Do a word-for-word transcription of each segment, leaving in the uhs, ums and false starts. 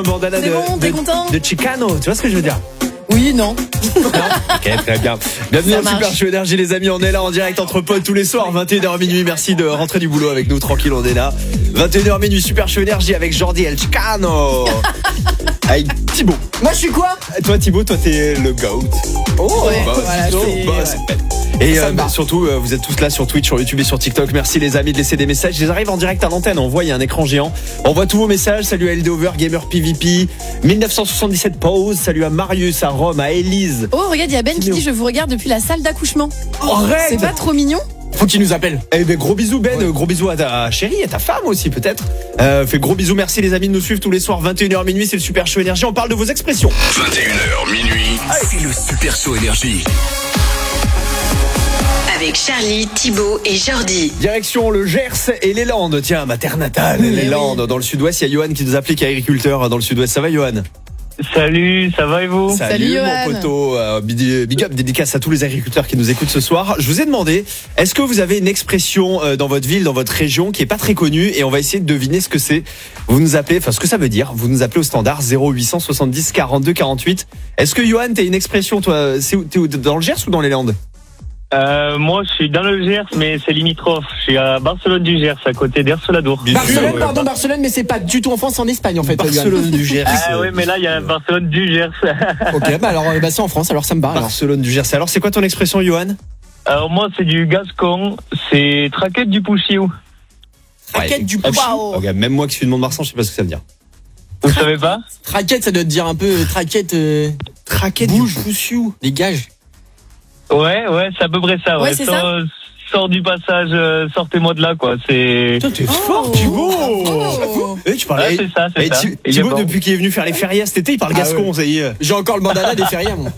bandana C'est de, bon, t'es de, content de Chicano. Tu vois ce que je veux dire? Oui, non. Ok, très bien. Bienvenue Ça dans Super marche. Show Énergie, les amis. On est là en direct entre potes tous les soirs, vingt et une heures minuit. Merci de rentrer du boulot avec nous, tranquille, on est là. vingt et une heures minuit, Super Show Énergie avec Jordi El Chicano. Avec Thibaut. Moi, je suis quoi? Toi, Thibaut, toi, t'es le GOAT. Oh, ouais, Boss, voilà, Thibaut, c'est- boss. ouais. Et Ça euh, me va. surtout, euh, vous êtes tous là sur Twitch, sur YouTube et sur TikTok. Merci les amis de laisser des messages. Ils arrivent en direct à l'antenne. On voit, il y a un écran géant. On voit tous vos messages. Salut à L D Over, Gamer P V P, dix-neuf cent soixante-dix-sept Pause. Salut à Marius, à Rome, à Élise. Oh, regarde, il y a Ben qui dit je vous regarde depuis la salle d'accouchement. Arrête. C'est pas trop mignon? Faut qu'il nous appelle. Eh ben, gros bisous Ben, gros bisous à ta chérie, à ta femme aussi peut-être. Euh, fais gros bisous, merci les amis de nous suivre tous les soirs, vingt et une heures minuit, c'est le Super Show Énergie. On parle de vos expressions. vingt et une heures minuit, c'est le Super Show Énergie. Avec Charlie, Thibaut et Jordi. Direction le Gers et les Landes. Tiens, ma terre natale, Oui, les oui. Landes. Dans le sud-ouest, il y a Johan qui nous appelait, qui est agriculteur dans le sud-ouest. Ça va Johan? Salut, ça va et vous? Salut, mon Johan. poteau. Euh, big big up, dédicace à tous les agriculteurs qui nous écoutent ce soir. Je vous ai demandé, est-ce que vous avez une expression euh, dans votre ville, dans votre région, qui est pas très connue, et on va essayer de deviner ce que c'est. Vous nous appelez, enfin ce que ça veut dire. Vous nous appelez au standard zéro huit cent soixante-dix quarante-deux quarante-huit. Est-ce que Johan, t'as une expression, toi? C'est où- T'es où, dans le Gers ou dans les Landes? Euh, moi, je suis dans le Gers, mais c'est limitrophe. Je suis à Barcelone du Gers, à côté d'Ersoladour. Bien sûr, Barcelone, ouais. pardon, Barcelone, mais c'est pas du tout en France, c'est en Espagne en fait. Barcelone du Gers. Ah oui, mais là, il y a Barcelone du Gers. Yann. Ok, bah alors euh, bah, c'est en France, alors ça me barre. Alors. Barcelone du Gers. Alors c'est quoi ton expression, Johan? Alors moi, c'est du gascon, c'est traquette du Pouchiou. Raquette du Ah, pouchou. Waouh. Ok, même moi qui suis de Mont-de-Marsan, je sais pas ce que ça veut dire. Vous savez pas? Traquette, ça doit te dire un peu euh, traquette, euh, Traquette Bouge. du Poussiou. dégage. Ouais, ouais, c'est à peu près ça. Ouais, Ouais, c'est Sors, sors du passage, euh, sortez-moi de là, quoi. C'est. Putain, t'es Oh. fort, Thibaut. Oh. Eh, tu Ouais, parlais. c'est ça, c'est Eh, ça. Thi- Il est Thibaut, bon. depuis qu'il est venu faire les férias cet été, il parle Ah gascon, ouais. ça y est. J'ai encore le bandana des férias, moi.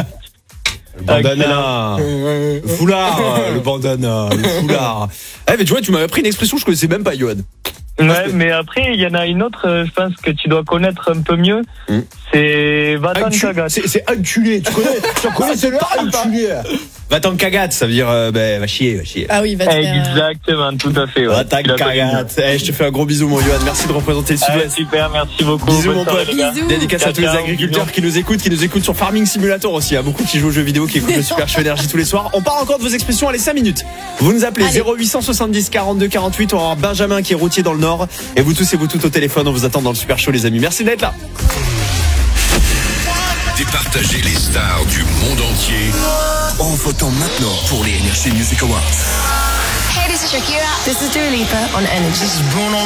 Le bandana. Euh, Le foulard, le bandana, le foulard. Eh, mais tu vois, tu m'avais appris une expression que je connaissais même pas, Johan. Ouais, mais après, il y en a une autre, euh, je pense que tu dois connaître un peu mieux. Hmm. C'est Vatan Encu- Kagat. C'est c'est enculé, tu connais, tu connais celle-là, enculé. Va t'en cagate, ça veut dire, euh, ben, va chier, va chier. Ah oui, va te faire, euh, Exactement, tout à fait. Ouais. Va t'en Tu l'as connu. cagate. Eh, je te fais un gros bisou, mon Johan. Merci de représenter le Ah, sud-ouest. super, merci beaucoup. Bisous, Bonne mon soirée, pote. les gars. Bisous. Dédicace à tous les Ciao, agriculteurs bisous. qui nous écoutent, qui nous écoutent sur Farming Simulator aussi. Il y a beaucoup qui jouent aux jeux vidéo, qui écoutent le Super Show Énergie tous les soirs. On parle encore de vos expressions. Allez, cinq minutes. Vous nous appelez Allez. zéro huit cent soixante-dix quarante-deux quarante-huit. On va avoir Benjamin qui est routier dans le Nord. Et vous tous et vous toutes au téléphone. On vous attend dans le Super Show, les amis. Merci d'être là. Départagez les stars du monde entier en votant maintenant pour les Energy Music Awards. Hey, this is Shakira. This is Dua Lipa on Energy.